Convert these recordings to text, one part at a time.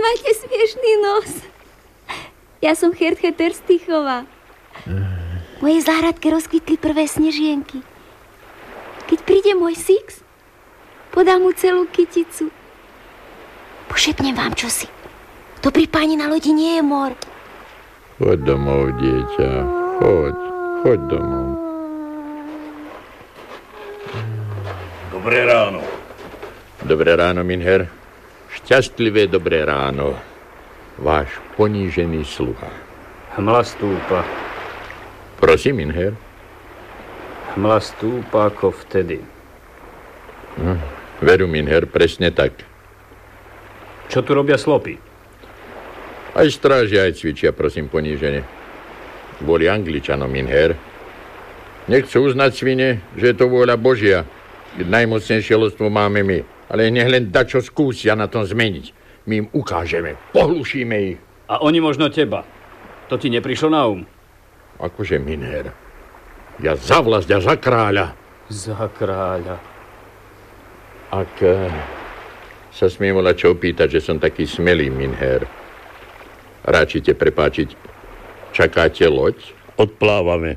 máte smiešný nos. Ja som Herthe Terstichová. V mojej záhradke rozkvitli prvé snežienky. Keď príde môj Six, podám mu celú kyticu. Pošepnem vám čosi. Dobrý páni, na lodi nie je mor. Choď domov, dieťa. Choď domov. Dobré ráno. Dobré ráno, Minher. Šťastlivé dobré ráno. Váš ponížený sluha. Hmla stúpa. Prosím, Minher. Hmla stúpa ako vtedy. Veru, Minher, presne tak. Čo tu robia slopy? Aj strážia, aj cvičia, prosím, ponížene. Kvôli Angličanom, Minher. Nechcú uznať svine, že je to vôľa Božia. Najmocnejšie loďstvo máme my. Ale nech len dačo skúsia na tom zmeniť. My im ukážeme, pohlušíme ich. A oni možno teba. To ti neprišlo na Akože, Minher? Ja za vlast a za kráľa. Za kráľa. Ak sa smiem volať čo opýtať, že som taký smelý, Minher. Ráčite prepáčiť. Čakáte loď? Odplávame.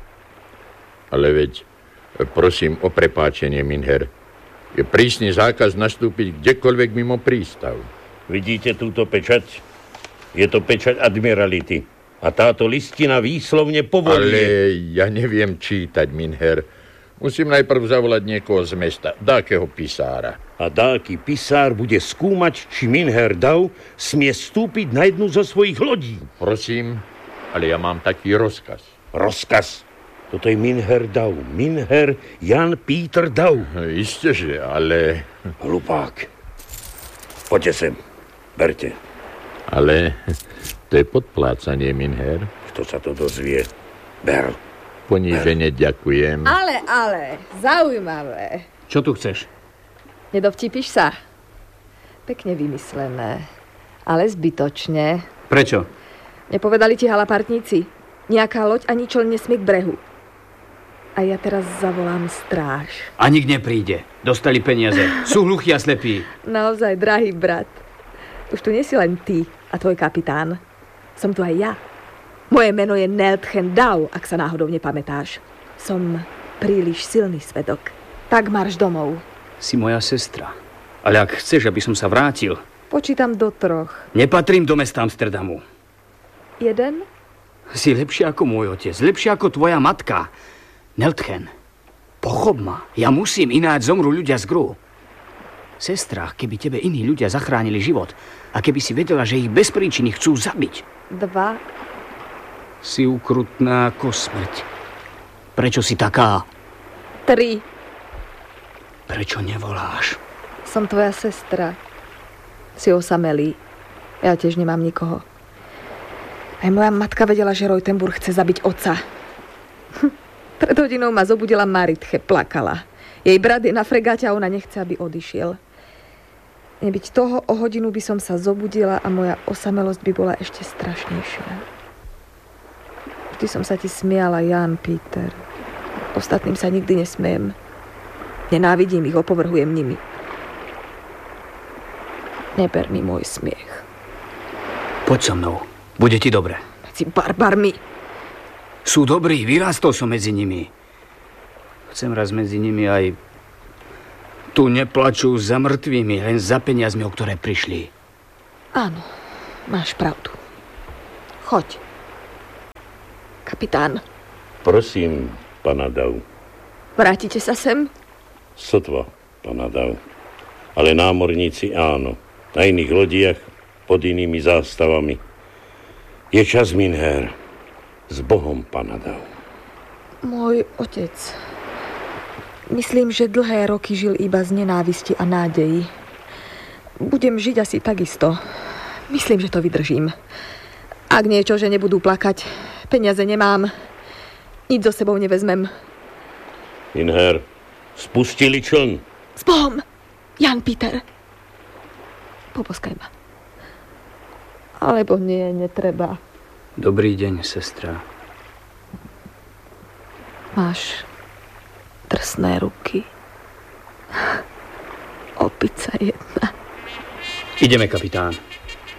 Ale veď, prosím o prepáčenie, Minher. Je prísny zákaz nastúpiť kdekoľvek mimo prístav. Vidíte túto pečať? Je to pečať admirality. A táto listina výslovne povoluje... Ale ja neviem čítať, Minher. Musím najprv zavolať niekoho z mesta, dákeho pisára. A dáky pisár bude skúmať, či Minher Dau smie vstúpiť na jednu zo svojich lodí. Prosím, ale ja mám taký rozkaz. Rozkaz? Toto je Minher Dau. Minher Jan Peter Dau. Isteže, ale... Hlupák. Poďte sem. Berte. Ale to je podplácanie, Minher. Kto sa to dozvie? Ber. Ponížene ďakujem. Ale, zaujímavé. Čo tu chceš? Nedovtípiš sa? Pekne vymyslené, ale zbytočne. Prečo? Nepovedali ti halapartníci? Nejaká loď ani čoľ nesmie k brehu. A ja teraz zavolám stráž. A nik nepríde. Dostali peniaze. Sú hluchí a slepí. Naozaj, drahý brat. Už tu nie si len ty a tvoj kapitán. Som tu aj ja. Moje meno je Neltchen Dau, ak sa náhodou nepamätáš. Som príliš silný svedok. Tak marš domov. Si moja sestra. Ale ak chceš, aby som sa vrátil... Počítam do 3. Nepatrím do mesta Amsterdamu. 1? Si lepšia ako môj otec. Lepšia ako tvoja matka. Neltchen, pochop ma. Ja musím, ináč zomru ľudia z Gru. Sestra, keby tebe iní ľudia zachránili život a keby si vedela, že ich bez príčiny chcú zabiť. 2. Si ukrutná ako smrť. Prečo si taká? 3. Prečo nevoláš? Som tvoja sestra. Si osamelý. Ja tiež nemám nikoho. Aj moja matka vedela, že Reutenburg chce zabiť otca. Pred hodinou ma zobudila Maritche, plakala. Jej brat je na fregáte a ona nechce, aby odišiel. Nebyť toho, o hodinu by som sa zobudila a moja osamelosť by bola ešte strašnejšia. Vždy som sa ti smiala, Jan Peter. Ostatným sa nikdy nesmiem. Nenávidím ich, opovrhujem nimi. Neber mi môj smiech. Poď so mnou, bude ti dobre. Medzi barbarmi. Sú dobrí, vyrástol som medzi nimi. Chcem raz medzi nimi aj... Tu neplačú za mŕtvými, len za peniazmi, o ktoré prišli. Áno, máš pravdu. Choď. Kapitán. Prosím, pana Dau. Vrátite sa sem? Sotva, pana Dau. Ale námorníci áno. Na iných lodiach, pod inými zástavami. Je čas, Minher. S Bohom, pana Dau. Môj otec. Myslím, že dlhé roky žil iba z nenávisti a nádejí. Budem žiť asi takisto. Myslím, že to vydržím. Ak niečo, že nebudú plakať. Peniaze nemám. Nič so sebou nevezmem. Minher, spustili čln. S Bohom, Jan Peter. Poboskaj ma. Alebo nie, netreba. Dobrý deň, sestra. Máš drsné ruky. Opica jedna. Ideme, kapitán.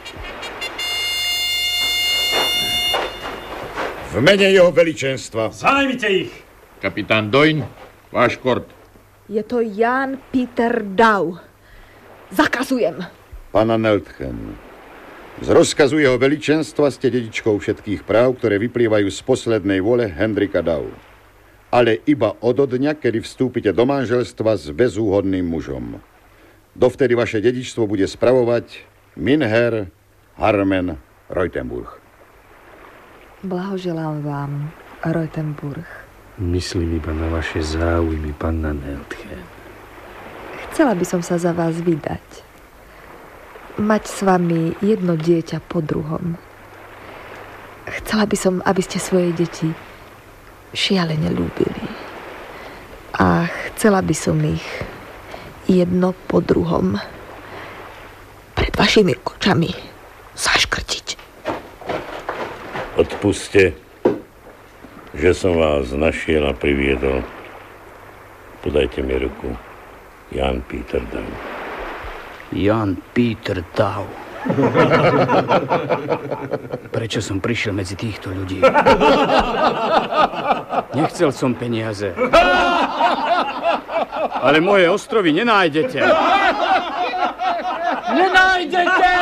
V mene jeho veličenstva. Zajmite ich! Kapitán Doin, váš kort. Je to Jan Peter Dau. Zakazujem. Pana Neltchen, z rozkazu jeho veličenstva ste dedičkou všetkých práv, ktoré vyplývajú z poslednej vôle Hendrika Dau. Ale iba od dňa, kedy vstúpite do manželstva s bezúhodným mužom. Dovtedy vaše dedičstvo bude spravovať Minher Harmen Reutenburg. Blahoželám vám, Reutenburg. Myslím iba na vaše záujmy, panna Neltchen. Chcela by som sa za vás vydať. Mať s vami jedno dieťa po druhom. Chcela by som, aby ste svoje deti šialene ľúbili. A chcela by som ich jedno po druhom pred vašimi očami zaškrtiť. Odpuste, že som vás našiel a priviedol. Podajte mi ruku. Jan Peter Dau. Jan Peter Dau. Prečo som prišiel medzi týchto ľudí? Nechcel som peniaze. Ale moje ostrovy nenájdete. Nenájdete!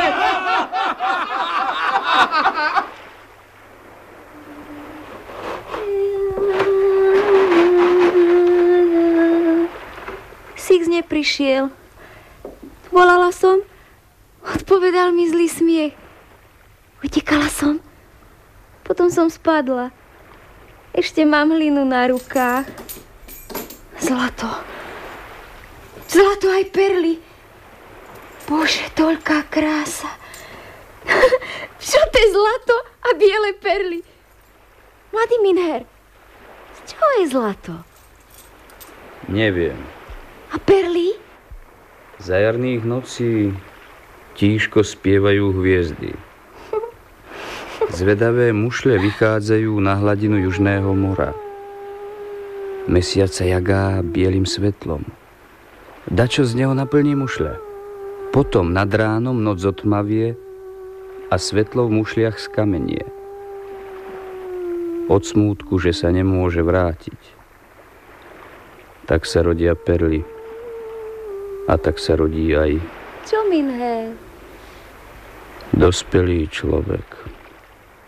Six neprišiel. Volala som, odpovedal mi zlý smiech. Utekala som, potom som spadla. Ešte mám hlinu na rukách. Zlato. Zlato aj perly. Bože, toľká krása. Všade zlato a biele perly. Mladý Minher, z čoho je zlato? Neviem. A perly? Za jarných nocí tížko spievajú hviezdy. Zvedavé mušle vychádzajú na hladinu Južného mora. Mesiac sa jagá bielým svetlom. Dačo z neho naplní mušle. Potom nad ránom noc otmavie a svetlo v mušliach skamenie. Od smútku, že sa nemôže vrátiť. Tak sa rodia perly. A tak sa rodí aj... Čo, Minher? Dospelý človek.